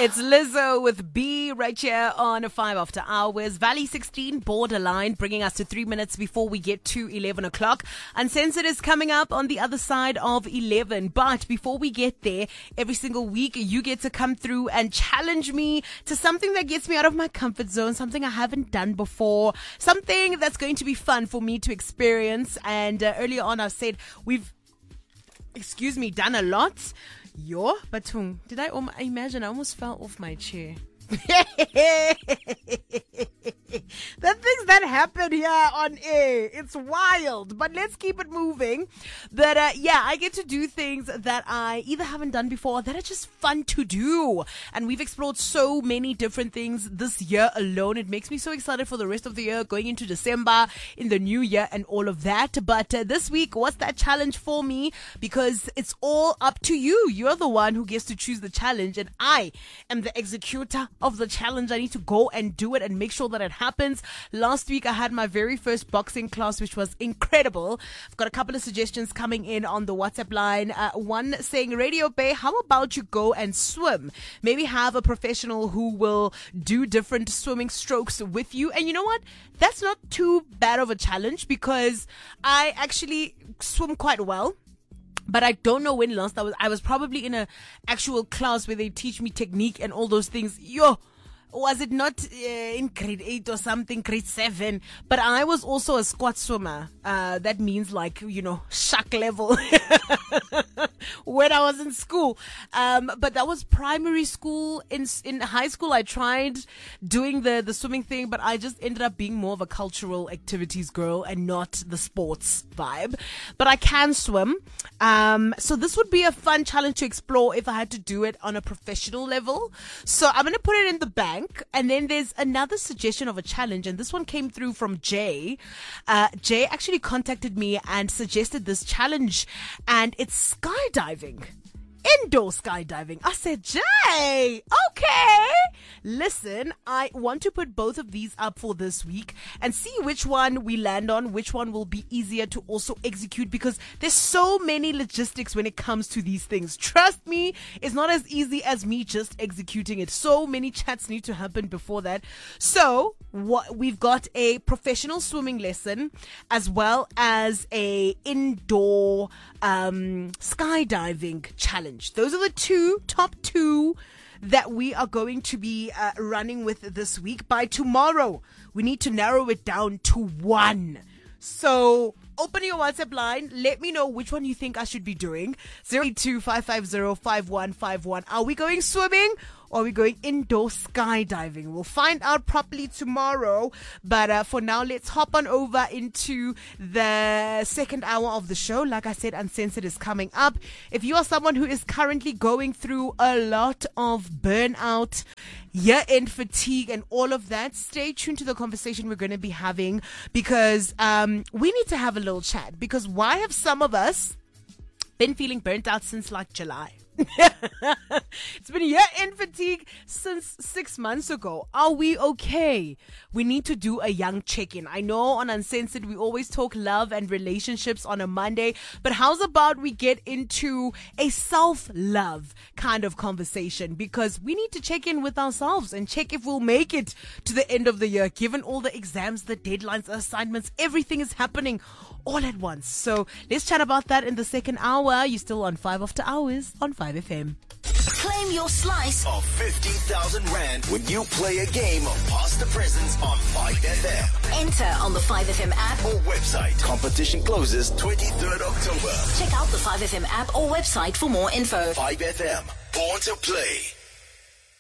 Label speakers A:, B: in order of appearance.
A: It's Lizzo with B right here on 5 After Hours. Valley 16, Borderline, bringing us to 3 minutes before we get to 11 o'clock. Uncensored is coming up on the other side of 11. But before we get there, every single week you get to come through and challenge me to something that gets me out of my comfort zone, something I haven't done before, something that's going to be fun for me to experience. And earlier on I said we've done a lot. Yo, Batung, did I imagine I almost fell off my chair? The things that happen here on air, it's wild, but let's keep it moving. But I get to do things that I either haven't done before or that are just fun to do. And we've explored so many different things this year alone. It makes me so excited for the rest of the year, going into December, in the new year and all of that. But this week, what's that challenge for me? Because it's all up to you. You're the one who gets to choose the challenge, and I am the executor of the challenge. I need to go and do it and make sure that it happens. Last week I had my very first boxing class, which was incredible. I've got a couple of suggestions coming in on the WhatsApp line. One saying, Radio Bay, how about you go and swim? Maybe have a professional who will do different swimming strokes with you. And you know what? That's not too bad of a challenge because I actually swim quite well. But I don't know when last I was probably in a actual class where they teach me technique and all those things. Was it not in grade 8 or something, grade 7? But I was also a squat swimmer. That means shark level when I was in school. But that was primary school. In high school, I tried doing the swimming thing, but I just ended up being more of a cultural activities girl and not the sports vibe. But I can swim. So this would be a fun challenge to explore if I had to do it on a professional level. So I'm going to put it in the bag. And then there's another suggestion of a challenge, and this one came through from Jay. Jay actually contacted me and suggested this challenge, and it's skydiving. Indoor skydiving. I said, Jay, okay. Listen, I want to put both of these up for this week and see which one we land on, which one will be easier to also execute, because there's so many logistics when it comes to these things. Trust me, it's not as easy as me just executing it. So many chats need to happen before that. So we've got a professional swimming lesson as well as a indoor skydiving challenge. Those are the top two that we are going to be running with this week. By tomorrow, we need to narrow it down to one. So open your WhatsApp line. Let me know which one you think I should be doing. 082-550-5151. Are we going swimming? Or are we going indoor skydiving? We'll find out properly tomorrow. But for now, let's hop on over into the second hour of the show. Like I said, Uncensored is coming up. If you are someone who is currently going through a lot of burnout, year-end fatigue and all of that, stay tuned to the conversation we're going to be having, because we need to have a little chat. Because why have some of us been feeling burnt out since like July? It's been year-end fatigue since 6 months ago. Are we okay? We need to do a young check-in. I know on Uncensored we always talk love and relationships on a Monday, but how's about we get into a self-love kind of conversation, because we need to check in with ourselves and check if we'll make it to the end of the year, given all the exams, the deadlines, the assignments, everything is happening all at once. So let's chat about that in the second hour. You're still on 5 After Hours on 5FM.
B: Claim your slice of 50,000 Rand when you play a game of Past the Presents on 5FM. Enter on the 5FM app or website. Competition closes 23rd October. Check out the 5FM app or website for more info. 5FM, born to play.